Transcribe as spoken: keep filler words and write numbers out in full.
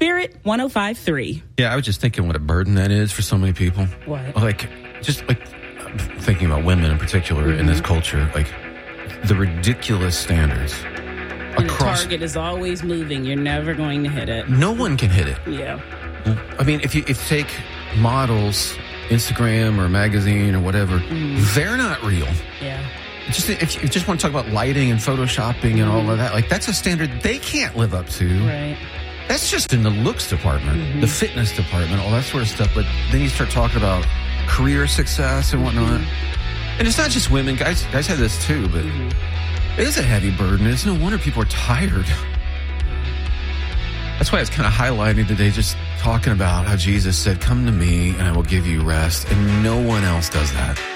Spirit one oh five point three. Yeah, I was just thinking what a burden that is for so many people. What? Like, just like thinking about women in particular mm-hmm. in this culture, like the ridiculous standards. And across, the target is always moving. You're never going to hit it. No one can hit it. Yeah. I mean, if you if you take models, Instagram or magazine or whatever, mm. they're not real. Yeah. Just if you just want to talk about lighting and photoshopping and mm. all of that, like that's a standard they can't live up to. Right. That's just in the looks department, mm-hmm. the fitness department, all that sort of stuff. But then you start talking about career success and whatnot. Mm-hmm. And it's not just women. Guys guys have this too, but mm-hmm. it is a heavy burden. It's no wonder people are tired. That's why it's kind of highlighting today, just talking about how Jesus said, come to me and I will give you rest. And no one else does that.